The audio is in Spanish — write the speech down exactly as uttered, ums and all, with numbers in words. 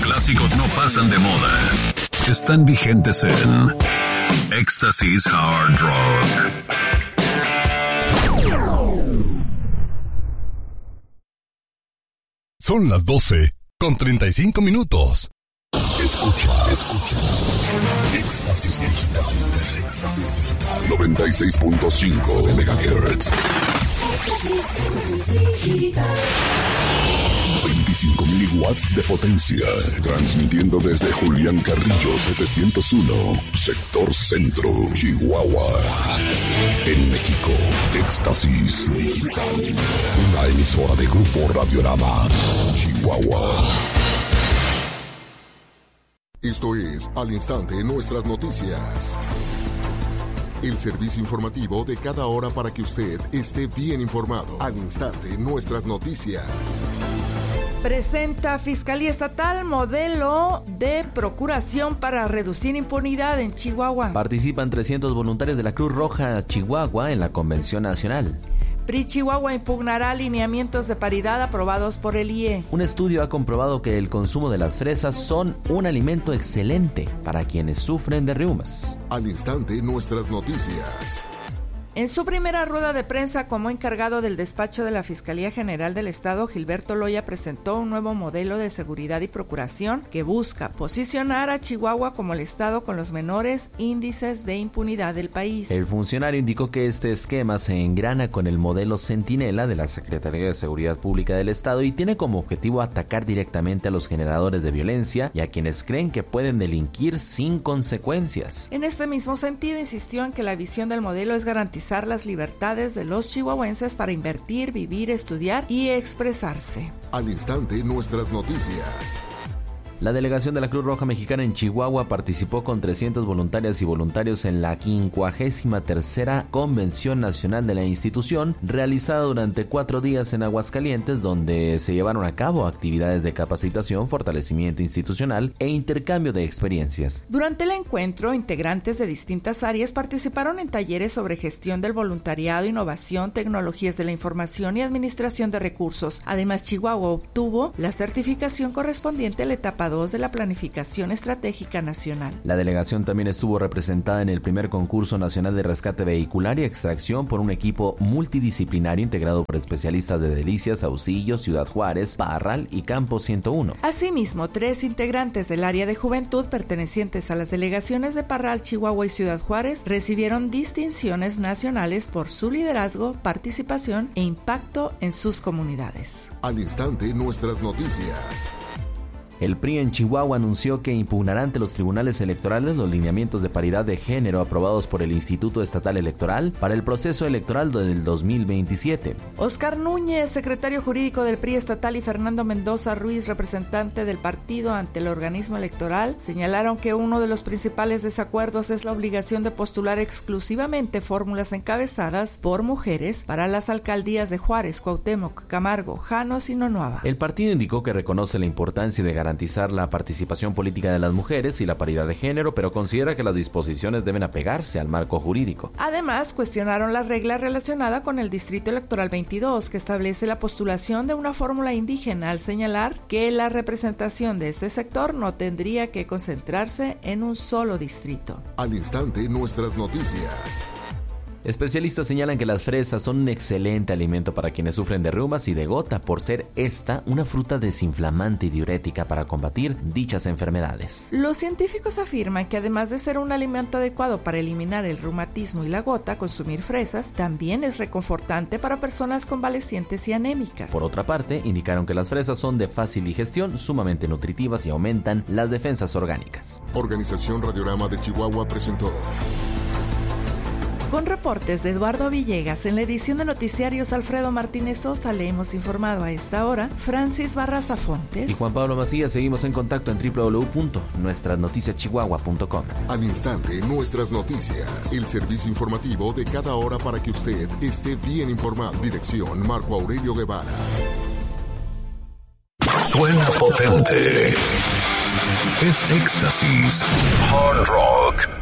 clásicos no pasan de moda. Están vigentes en Éxtasis Hard Rock. Son las doce con treinta y cinco minutos. Escucha, escucha. Éxtasis Digital. Éxtasis Digital. noventa y seis punto cinco megahertz. veinticinco mil watts de potencia. Transmitiendo desde Julián Carrillo setecientos uno, Sector Centro, Chihuahua. En México, Éxtasis Digital. Una emisora de Grupo Radiorama, Chihuahua. Esto es Al Instante Nuestras Noticias. El servicio informativo de cada hora para que usted esté bien informado. Al Instante Nuestras Noticias. Presenta Fiscalía Estatal modelo de procuración para reducir impunidad en Chihuahua. Participan trescientos voluntarios de la Cruz Roja Chihuahua en la Convención Nacional. P R I Chihuahua impugnará lineamientos de paridad aprobados por el I E. Un estudio ha comprobado que el consumo de las fresas son un alimento excelente para quienes sufren de reumas. Al Instante Nuestras Noticias. En su primera rueda de prensa como encargado del despacho de la Fiscalía General del Estado, Gilberto Loya presentó un nuevo modelo de seguridad y procuración que busca posicionar a Chihuahua como el estado con los menores índices de impunidad del país. El funcionario indicó que este esquema se engrana con el modelo Centinela de la Secretaría de Seguridad Pública del Estado y tiene como objetivo atacar directamente a los generadores de violencia y a quienes creen que pueden delinquir sin consecuencias. En este mismo sentido, insistió en que la visión del modelo es garantizar las libertades de los chihuahuenses para invertir, vivir, estudiar y expresarse. Al Instante Nuestras Noticias. La delegación de la Cruz Roja Mexicana en Chihuahua participó con trescientos voluntarias y voluntarios en la quincuagésima tercera Convención Nacional de la institución, realizada durante cuatro días en Aguascalientes, donde se llevaron a cabo actividades de capacitación, fortalecimiento institucional e intercambio de experiencias. Durante el encuentro, integrantes de distintas áreas participaron en talleres sobre gestión del voluntariado, innovación, tecnologías de la información y administración de recursos. Además, Chihuahua obtuvo la certificación correspondiente a la etapa de la Planificación Estratégica Nacional. La delegación también estuvo representada en el primer concurso nacional de rescate vehicular y extracción por un equipo multidisciplinario integrado por especialistas de Delicias, Saucillo, Ciudad Juárez, Parral y Campo ciento uno. Asimismo, tres integrantes del área de juventud pertenecientes a las delegaciones de Parral, Chihuahua y Ciudad Juárez recibieron distinciones nacionales por su liderazgo, participación e impacto en sus comunidades. Al Instante Nuestras Noticias. El P R I en Chihuahua anunció que impugnará ante los tribunales electorales los lineamientos de paridad de género aprobados por el Instituto Estatal Electoral para el proceso electoral del dos mil veintisiete. Óscar Núñez, secretario jurídico del P R I estatal, y Fernando Mendoza Ruiz, representante del partido ante el organismo electoral, señalaron que uno de los principales desacuerdos es la obligación de postular exclusivamente fórmulas encabezadas por mujeres para las alcaldías de Juárez, Cuauhtémoc, Camargo, Janos y Nonuava. El partido indicó que reconoce la importancia de garantizar garantizar la participación política de las mujeres y la paridad de género, pero considera que las disposiciones deben apegarse al marco jurídico. Además, cuestionaron la regla relacionada con el Distrito Electoral veintidós, que establece la postulación de una fórmula indígena, al señalar que la representación de este sector no tendría que concentrarse en un solo distrito. Al Instante Nuestras Noticias. Especialistas señalan que las fresas son un excelente alimento para quienes sufren de reumas y de gota, por ser esta una fruta desinflamante y diurética para combatir dichas enfermedades. Los científicos afirman que además de ser un alimento adecuado para eliminar el reumatismo y la gota, consumir fresas también es reconfortante para personas convalecientes y anémicas. Por otra parte, indicaron que las fresas son de fácil digestión, sumamente nutritivas y aumentan las defensas orgánicas. Organización Radiorama de Chihuahua presentó. Con reportes de Eduardo Villegas, en la edición de Noticiarios Alfredo Martínez Sosa, le hemos informado a esta hora Francis Barraza Fontes y Juan Pablo Macías. Seguimos en contacto en doble u doble u doble u punto nuestras noticias chihuahua punto com. Al Instante Nuestras Noticias, el servicio informativo de cada hora para que usted esté bien informado. Dirección Marco Aurelio Guevara. Suena potente. Es Éxtasis Hard Rock.